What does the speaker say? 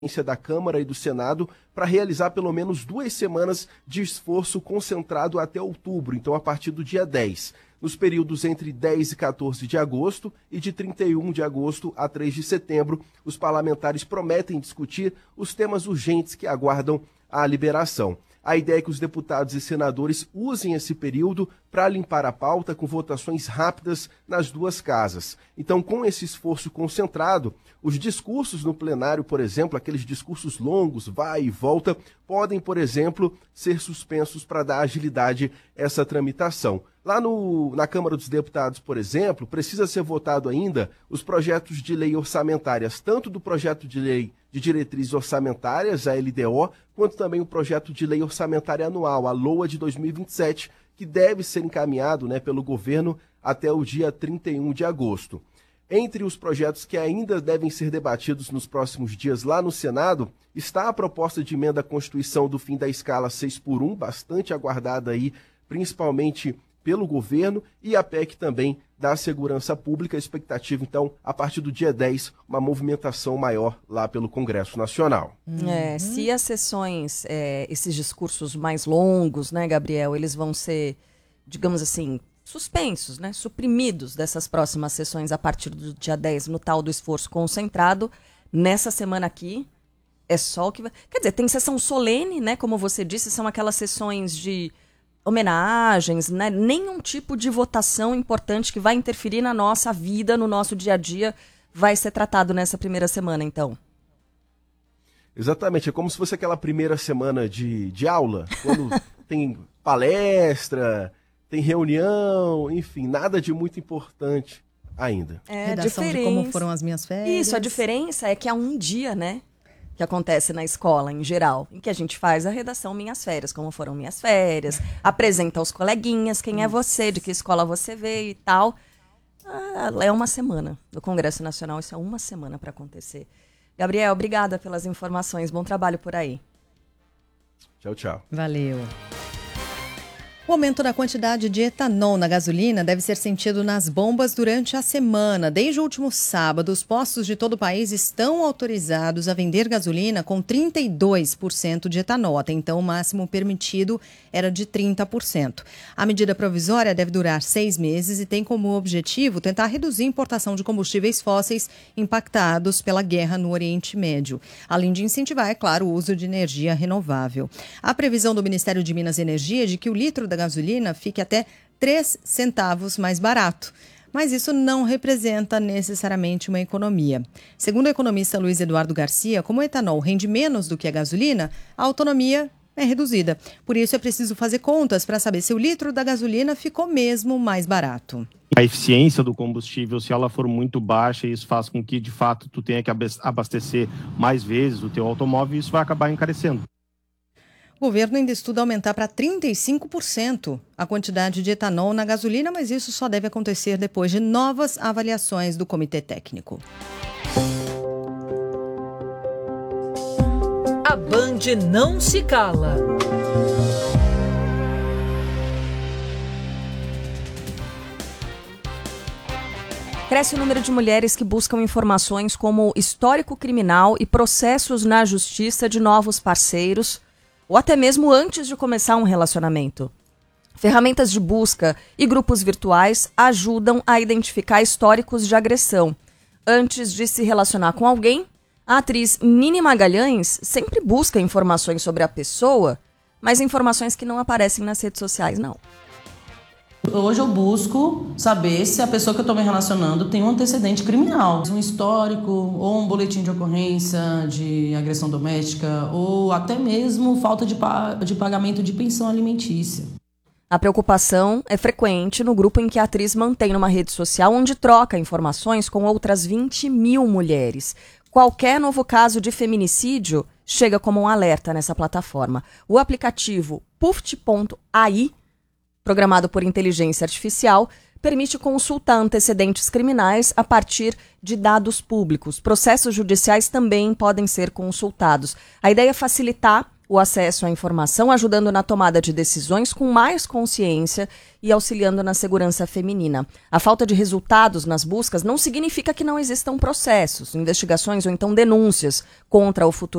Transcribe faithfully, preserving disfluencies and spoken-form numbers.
da Câmara e do Senado para realizar pelo menos duas semanas de esforço concentrado até outubro, então a partir do dia dez, nos períodos entre dez e quatorze de agosto e de trinta e um de agosto a três de setembro, os parlamentares prometem discutir os temas urgentes que aguardam a liberação. A ideia é que os deputados e senadores usem esse período para limpar a pauta com votações rápidas nas duas casas. Então, com esse esforço concentrado, os discursos no plenário, por exemplo, aqueles discursos longos, vai e volta, podem, por exemplo, ser suspensos para dar agilidade a essa tramitação. Lá no, na Câmara dos Deputados, por exemplo, precisa ser votado ainda os projetos de lei orçamentárias, tanto do projeto de lei de diretrizes orçamentárias, a L D O, quanto também o projeto de lei orçamentária anual, a LOA de dois mil e vinte e sete, que deve ser encaminhado, né, pelo governo até o dia trinta e um de agosto. Entre os projetos que ainda devem ser debatidos nos próximos dias lá no Senado, está a proposta de emenda à Constituição do fim da escala seis por um, bastante aguardada aí, principalmente pelo governo, e a P E C também da segurança pública. A expectativa, então, a partir do dia dez, uma movimentação maior lá pelo Congresso Nacional. É, se as sessões, é, esses discursos mais longos, né, Gabriel, eles vão ser, digamos assim, suspensos, né, suprimidos dessas próximas sessões a partir do dia dez, no tal do esforço concentrado, nessa semana aqui, é só o que vai... Quer dizer, tem sessão solene, né, como você disse, são aquelas sessões de homenagens, né? Nenhum tipo de votação importante que vai interferir na nossa vida, no nosso dia a dia, vai ser tratado nessa primeira semana, então. Exatamente, é como se fosse aquela primeira semana de, de aula, quando tem palestra, tem reunião, enfim, nada de muito importante ainda. É, redação diferença... de como foram as minhas férias. Isso, a diferença é que há um dia, né, que acontece na escola, em geral, em que a gente faz a redação Minhas Férias, como foram minhas férias, apresenta aos coleguinhas quem é você, de que escola você veio e tal. Ah, é uma semana. No Congresso Nacional, isso é uma semana para acontecer. Gabriel, obrigada pelas informações. Bom trabalho por aí. Tchau, tchau. Valeu. O aumento da quantidade de etanol na gasolina deve ser sentido nas bombas durante a semana. Desde o último sábado, os postos de todo o país estão autorizados a vender gasolina com trinta e dois por cento de etanol. Até então, o máximo permitido era de trinta por cento. A medida provisória deve durar seis meses e tem como objetivo tentar reduzir a importação de combustíveis fósseis impactados pela guerra no Oriente Médio, além de incentivar, é claro, o uso de energia renovável. A previsão do Ministério de Minas e Energia é de que o litro da gasolina fique até três centavos mais barato. Mas isso não representa necessariamente uma economia. Segundo o economista Luiz Eduardo Garcia, como o etanol rende menos do que a gasolina, a autonomia é reduzida. Por isso é preciso fazer contas para saber se o litro da gasolina ficou mesmo mais barato. A eficiência do combustível, se ela for muito baixa, isso faz com que, de fato, tu tenha que abastecer mais vezes o teu automóvel e isso vai acabar encarecendo. O governo ainda estuda aumentar para trinta e cinco por cento a quantidade de etanol na gasolina, mas isso só deve acontecer depois de novas avaliações do Comitê Técnico. A Band não se cala. Cresce o número de mulheres que buscam informações como histórico criminal e processos na justiça de novos parceiros, ou até mesmo antes de começar um relacionamento. Ferramentas de busca e grupos virtuais ajudam a identificar históricos de agressão. Antes de se relacionar com alguém, a atriz Nini Magalhães sempre busca informações sobre a pessoa, mas informações que não aparecem nas redes sociais, não. Hoje eu busco saber se a pessoa que eu estou me relacionando tem um antecedente criminal, um histórico ou um boletim de ocorrência de agressão doméstica ou até mesmo falta de, pa- de pagamento de pensão alimentícia. A preocupação é frequente no grupo em que a atriz mantém numa rede social onde troca informações com outras vinte mil mulheres. Qualquer novo caso de feminicídio chega como um alerta nessa plataforma. O aplicativo puft ponto a i, programado por inteligência artificial, permite consultar antecedentes criminais a partir de dados públicos. Processos judiciais também podem ser consultados. A ideia é facilitar o acesso à informação, ajudando na tomada de decisões com mais consciência e auxiliando na segurança feminina. A falta de resultados nas buscas não significa que não existam processos, investigações ou então denúncias contra o futuro